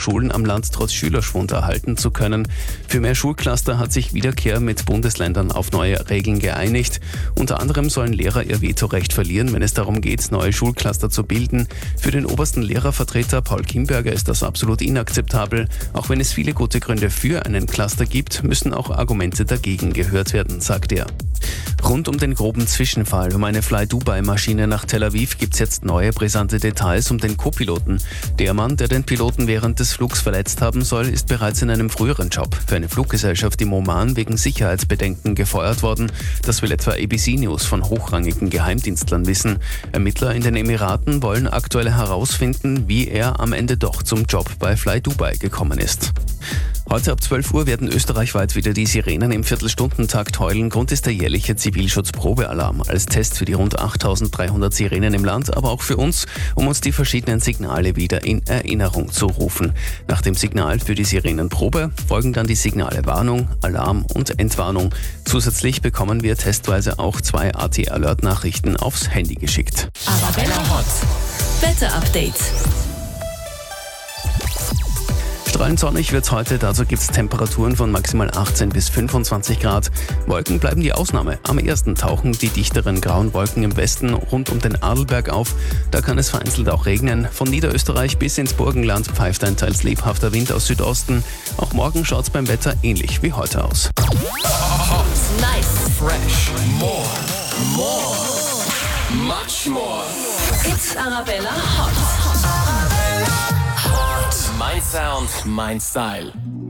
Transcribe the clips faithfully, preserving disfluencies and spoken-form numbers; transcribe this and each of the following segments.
Schulen am Land trotz Schülerschwund erhalten zu können. Für mehr Schulcluster hat sich Wiederkehr mit Bundesländern auf neue Regeln geeinigt. Unter anderem sollen Lehrer ihr Vetorecht verlieren, wenn es darum geht, neue Schulcluster zu bilden. Für den obersten Lehrervertreter Paul Kimberger ist das absolut inakzeptabel. Auch wenn es viele gute Gründe für einen Cluster gibt, müssen auch Argumente dagegen gehört werden, sagt er. Rund um den groben Zwischenfall um eine Fly-Dubai-Maschine nach Tel Aviv gibt es jetzt neue brisante Details um den Co-Piloten. Der Mann, der den Piloten während des Flugs verletzt haben soll, ist bereits in einem früheren Job für eine Fluggesellschaft im Oman wegen Sicherheitsbedenken gefeuert worden. Das will etwa A B C News von hochrangigen Geheimdienstlern wissen. Ermittler in den Emiraten wollen aktuell herausfinden, wie er am Ende doch zum Job bei Fly Dubai gekommen ist. Heute ab zwölf Uhr werden österreichweit wieder die Sirenen im Viertelstundentakt heulen. Grund ist der jährliche Zivilschutz-Probealarm als Test für die rund achttausenddreihundert Sirenen im Land, aber auch für uns, um uns die verschiedenen Signale wieder in Erinnerung zu rufen. Nach dem Signal für die Sirenenprobe folgen dann die Signale Warnung, Alarm und Entwarnung. Zusätzlich bekommen wir testweise auch zwei A T-Alert-Nachrichten aufs Handy geschickt. Arabella Hot. Wetter-Update. Strahlend sonnig wird's heute, dazu gibt's Temperaturen von maximal achtzehn bis fünfundzwanzig Grad. Wolken bleiben die Ausnahme. Am ersten tauchen die dichteren grauen Wolken im Westen rund um den Adelberg auf. Da kann es vereinzelt auch regnen. Von Niederösterreich bis ins Burgenland pfeift ein teils lebhafter Wind aus Südosten. Auch morgen schaut's beim Wetter ähnlich wie heute aus. Nice. Fresh. More. More. Much more. It's Arabella Hot. Mein Sound, mein Style.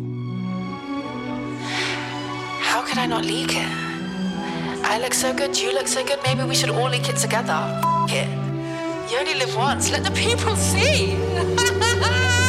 How could I not leak it? I look so good, you look so good, maybe we should all leak it together. F it. You only live once, let the people see.